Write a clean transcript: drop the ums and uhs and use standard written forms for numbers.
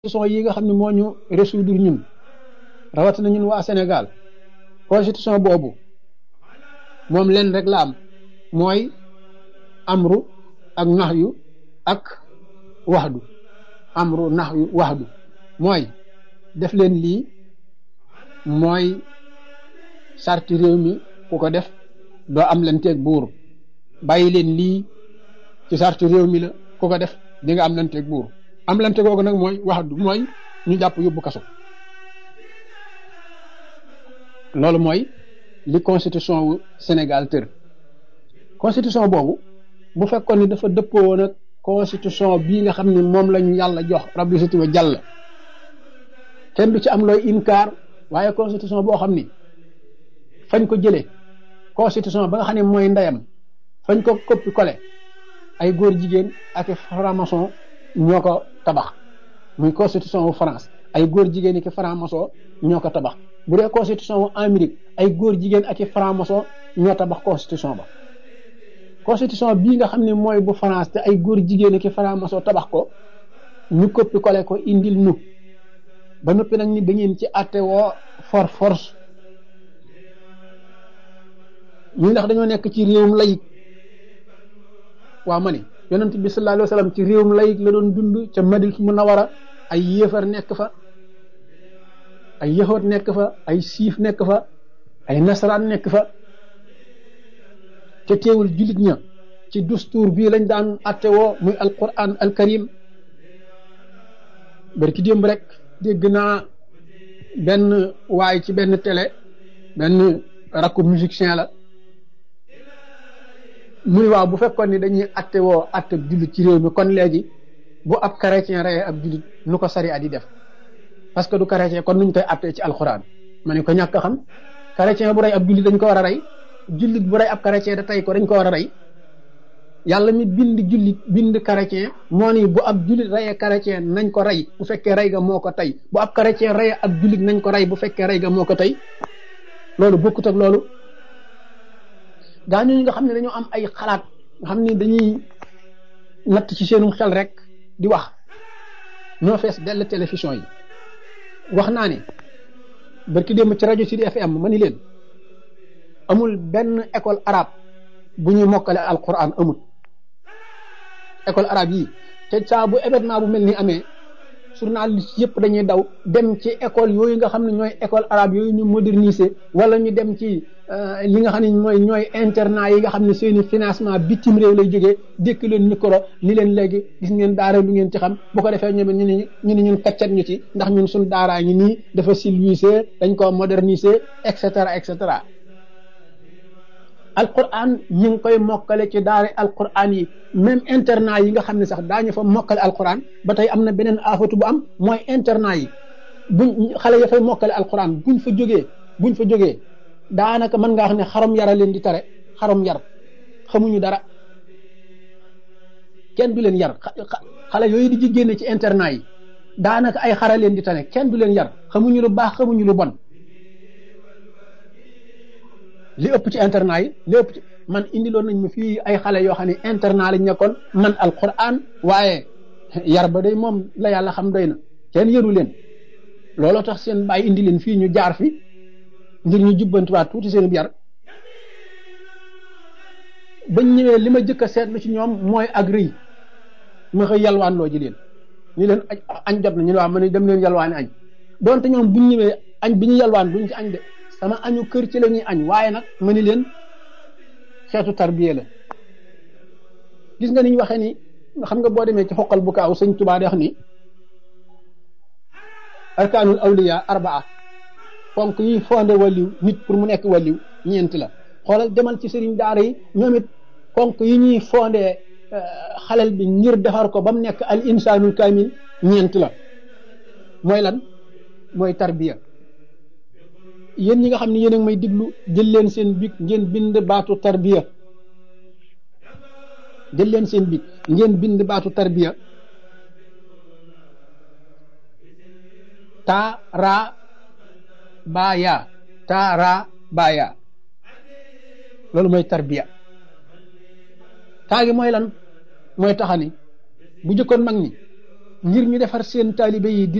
constitution yi nga xam ne moo ñu résoudre ñun rawatina ñun waa Sénégal constitution boobu moom leen rek la am mooy amru ak nahyu ak waxdu amru nahyu waxdu mooy def leen lii mooy sarti réew mi ku ko def doo am leen teeg buur bàyyi leen lii ci sarti réew mi la ku ko def di nga am leen teeg buur am leen teeg googu nag mooy waxdu mooy ñu jàpp yóbbu kaso loolu mooy li constitution wu Sénégal tër constitution boobu bu fekkoon ni dafa dëppoo nag constitution bii nga xam ne moom lañu yàlla jox rabbi siti wa jàll kenn du ci am looy inkaar waaye constitution boo xam ni fañ ko jëlee constitution ba nga xam ne mooy ndeyam fañ ko coppi collé ay góor jigéen ak franc-maçon ñoo ko tabax muy constitution wu France ay góor jigéen ak franc-maçon ñoo ko tabax bu dee constitution wu Amérique ay góor jigéen ak franc-maçon ñoo tabax constitution ba constitution bii nga xam ne mooy bu France te ay góor jigéen ak franc-maçon tabax ko ñu coppi collé ko indil nu ba noppi nag ni da ngeen ci àtte woo force ñu ndax dañoo nekk ci réewum layik waa ma ne yonent bi sallallahu alayhi wa sallam ci réewum layik la doon dund ca Madina Munawara ay yéefar nekk fa ay yahood nekk fa ay siif nekk fa ay nasaraan nekk fa te teewul jullit ña ci dustuur bii lañ daan àtte woo muy alquran alkarim barki démb rek dégg naa benn waay ci benn télé benn rakku musicien la muy waaw bu fekkoon ni dañuy atte woo atte jullit ci réew mi kon léegi bu ab chrétien reyee ab jullit nu ko sari at yi def parce que du chrétien kon nuñ koy attee ci alxuraan ma ne ko ñàkk a xam chrétien bu rey ab jullit dañ ko war a rey jullit bu rey ab chrétien da tey ko dañ ko war a rey yàlla mi bind jullit bind chrétien moo ni bu ab jullit reyee chrétien nañ ko rey bu fekkee rey ga moo ko tey bu ab chrétien reyee ab jullit nañ ko rey bu fekkee rey ga moo ko tey loolu bokkut ak loolu gaa ñooñu nga xam ne dañoo am ay xalaat nga xam ne dañuy natt ci seenum xel rek di wax ñoo fees dell télévision yi wax naa ne barki démb ci rajo Sud FM ma ni leen amul benn école arabe bu ñuy mokkale alquran amul école arabe yi te saa bu événement bu mel ni amee journaliste yëpp dañuy daw dem ci école yooyu nga xam ne ñooy école arabe yooyu ñu moderniser wala ñu dem ci li nga xam ne ñooy internat yi nga xam ne seeni financement bitim réew lay jógee dékk leen micro ni leen léegi gis ngeen daara lu ngeen ci xam bu ko defee ñoom ñu ne ñun kaccat ñu ci ndax ñun suñ daaraa ngi nii dafa civilisé dañ ko moderniser et cetera et cetera alquran ñi ngi koy mokkale ci daara alquran yi même internat yi nga xam ne sax daañu fa mokkale alquran ba tey am na beneen afatu bu am mooy internat yi buñ xale ya fay mokkale alquran buñ fa jógee daanaka mën ngaa xam ne xarom yara leen di tare xarom yar xamuñu dara kenn du leen yar xale yooyu di génne ci internat yi daanaka ay xara leen di tane kenn du leen yar xamuñu lu baax xamuñu lu bon li ëpp ci internat yi li ëpp ci man indiloon nañ ma fii ay xale yoo xam ne internat lañ nekkoon man alquran waaye yar ba day moom la yàlla xam doy na kenn yëru leen looloo tax seen bàyyi indi leen fii ñu jaar fi ngir ñu jubbantiwaat tuuti seen yar bañ ñëwee li ma jëkk a seetlu ci ñoom mooy ak rëy ma xëy yalwaan loo ji leen ñu leen añ jot na ñu ne waaw ma ne dem leen yalwaani añ donte ñoom buñ ñëwee añ bi ñu yalwaan duñ ci añ de sama añu kër ci la ñuy añ waaye nag ma ni leen xeetu tarbiya la gis nga ni ñu waxee ni xam nga boo demee ci xoqal bu kaaw sëñ Tuubaa di wax ni arkaanul awliya arbaa fonk yi fondé waliw nit pour mu nekk waliw ñeent la xoolal demal ci sëriñ daara yi ñoom it fonk yi ñuy fondé xalel bi ngir defar ko ba mu nekk al insaanul kaamil ñeent la mooy lan mooy tarbiya yéen ñi nga xam ne yéen a ngi may diglu jël leen seen bic ngeen bind baatu tarbiya jël leen seen bic ngeen bind baatu tarbiya taara baaya loolu mooy tarbiya taa gi mooy lan mooy taxani bu jëkkoon mag ñi ngir ñu defar seen taalibe yi di